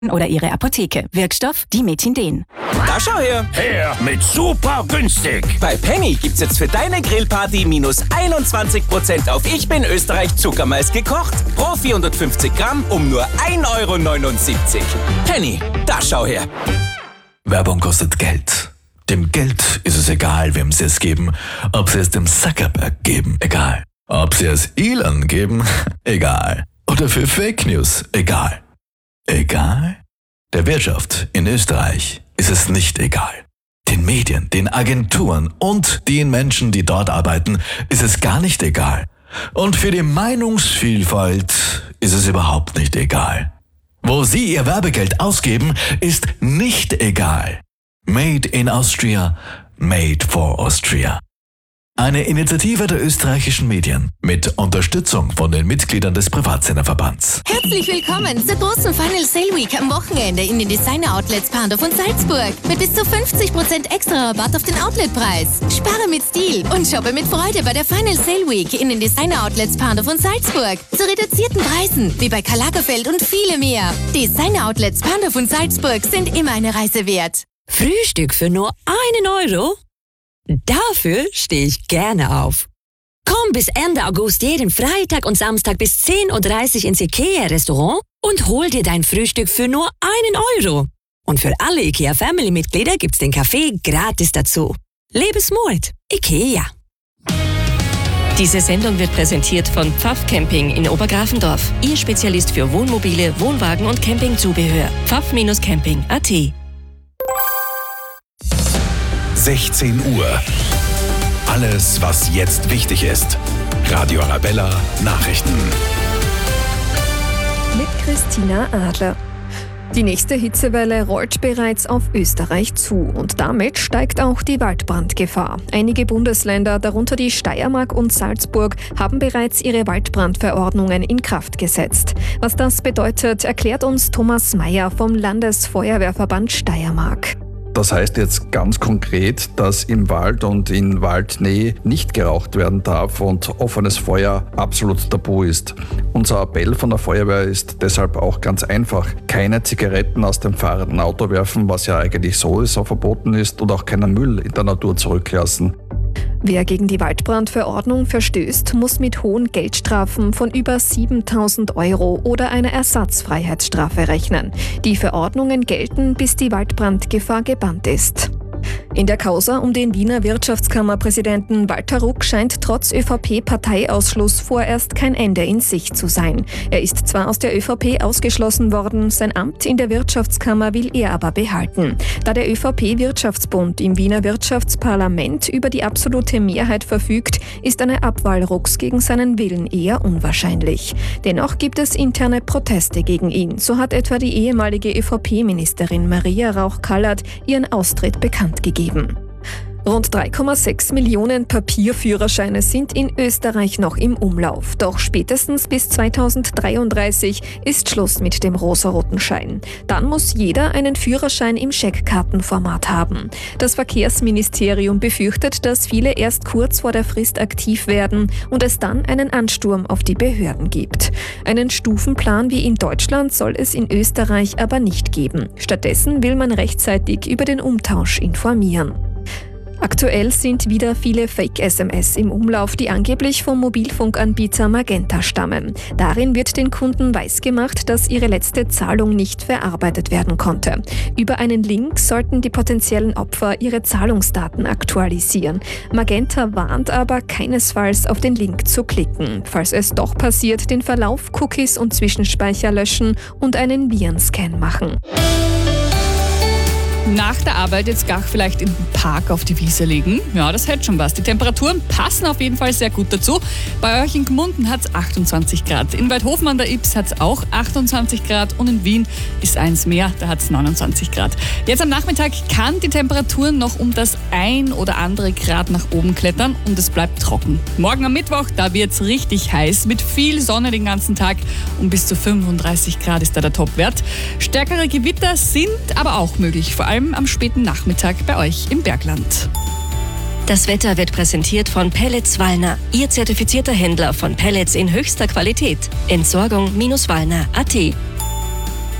oder Ihre Apotheke. Wirkstoff Dimethinden. Da schau her! Her mit super günstig! Bei Penny gibt's jetzt für deine Grillparty minus 21% auf Ich bin Österreich Zuckermais gekocht. Pro 450 Gramm um nur 1,79 €. Penny, da schau her! Werbung kostet Geld. Dem Geld ist es egal, wem sie es geben. Ob sie es dem Zuckerberg geben, egal. Ob sie es Elon geben, egal. Oder für Fake News, egal. Egal? Der Wirtschaft in Österreich ist es nicht egal. Den Medien, den Agenturen und den Menschen, die dort arbeiten, ist es gar nicht egal. Und für die Meinungsvielfalt ist es überhaupt nicht egal. Wo sie ihr Werbegeld ausgeben, ist nicht egal. Made in Austria, made for Austria. Eine Initiative der österreichischen Medien mit Unterstützung von den Mitgliedern des Privatsenderverbands. Herzlich willkommen zur großen Final Sale Week am Wochenende in den Designer-Outlets Pandorf und Salzburg. Mit bis zu 50% extra Rabatt auf den Outletpreis. Spare mit Stil und shoppe mit Freude bei der Final Sale Week in den Designer-Outlets Pandorf und Salzburg. Zu reduzierten Preisen, wie bei Karl Lagerfeld und viele mehr. Designer-Outlets Pandorf und Salzburg sind immer eine Reise wert. Frühstück für nur 1 €? Dafür stehe ich gerne auf. Komm bis Ende August jeden Freitag und Samstag bis 10:30 Uhr ins IKEA-Restaurant und hol dir dein Frühstück für nur 1 €. Und für alle IKEA-Family-Mitglieder gibt's den Kaffee gratis dazu. Lebensmut, IKEA. Diese Sendung wird präsentiert von Pfaff Camping in Obergrafendorf. Ihr Spezialist für Wohnmobile, Wohnwagen und Campingzubehör. pfaff-camping.at 16 Uhr. Alles, was jetzt wichtig ist. Radio Arabella Nachrichten. Mit Christina Adler. Die nächste Hitzewelle rollt bereits auf Österreich zu und damit steigt auch die Waldbrandgefahr. Einige Bundesländer, darunter die Steiermark und Salzburg, haben bereits ihre Waldbrandverordnungen in Kraft gesetzt. Was das bedeutet, erklärt uns Thomas Mayer vom Landesfeuerwehrverband Steiermark. Das heißt jetzt ganz konkret, dass im Wald und in Waldnähe nicht geraucht werden darf und offenes Feuer absolut tabu ist. Unser Appell von der Feuerwehr ist deshalb auch ganz einfach. Keine Zigaretten aus dem fahrenden Auto werfen, was ja eigentlich sowieso verboten ist, und auch keinen Müll in der Natur zurücklassen. Wer gegen die Waldbrandverordnung verstößt, muss mit hohen Geldstrafen von über 7.000 € oder einer Ersatzfreiheitsstrafe rechnen. Die Verordnungen gelten, bis die Waldbrandgefahr gebannt ist. In der Causa um den Wiener Wirtschaftskammerpräsidenten Walter Ruck scheint trotz ÖVP-Parteiausschluss vorerst kein Ende in Sicht zu sein. Er ist zwar aus der ÖVP ausgeschlossen worden, sein Amt in der Wirtschaftskammer will er aber behalten. Da der ÖVP-Wirtschaftsbund im Wiener Wirtschaftsparlament über die absolute Mehrheit verfügt, ist eine Abwahl Rucks gegen seinen Willen eher unwahrscheinlich. Dennoch gibt es interne Proteste gegen ihn. So hat etwa die ehemalige ÖVP-Ministerin Maria Rauch-Kallert ihren Austritt bekannt gegeben. Rund 3,6 Millionen Papierführerscheine sind in Österreich noch im Umlauf. Doch spätestens bis 2033 ist Schluss mit dem rosaroten Schein. Dann muss jeder einen Führerschein im Scheckkartenformat haben. Das Verkehrsministerium befürchtet, dass viele erst kurz vor der Frist aktiv werden und es dann einen Ansturm auf die Behörden gibt. Einen Stufenplan wie in Deutschland soll es in Österreich aber nicht geben. Stattdessen will man rechtzeitig über den Umtausch informieren. Aktuell sind wieder viele Fake-SMS im Umlauf, die angeblich vom Mobilfunkanbieter Magenta stammen. Darin wird den Kunden weisgemacht, dass ihre letzte Zahlung nicht verarbeitet werden konnte. Über einen Link sollten die potenziellen Opfer ihre Zahlungsdaten aktualisieren. Magenta warnt aber, keinesfalls auf den Link zu klicken. Falls es doch passiert, den Verlauf, Cookies und Zwischenspeicher löschen und einen Virenscan machen. Nach der Arbeit jetzt gar vielleicht im Park auf die Wiese legen. Ja, das hätte schon was. Die Temperaturen passen auf jeden Fall sehr gut dazu. Bei euch in Gmunden hat es 28 Grad. In Weidhofen an der Ybbs hat es auch 28 Grad und in Wien ist eins mehr, da hat es 29 Grad. Jetzt am Nachmittag kann die Temperatur noch um das 1 oder andere Grad nach oben klettern und es bleibt trocken. Morgen am Mittwoch, da wird es richtig heiß mit viel Sonne den ganzen Tag und bis zu 35 Grad ist da der Topwert. Stärkere Gewitter sind aber auch möglich, vor allem am späten Nachmittag bei euch im Bergland. Das Wetter wird präsentiert von Pellets Wallner, Ihr zertifizierter Händler von Pellets in höchster Qualität. Entsorgung-Wallner.at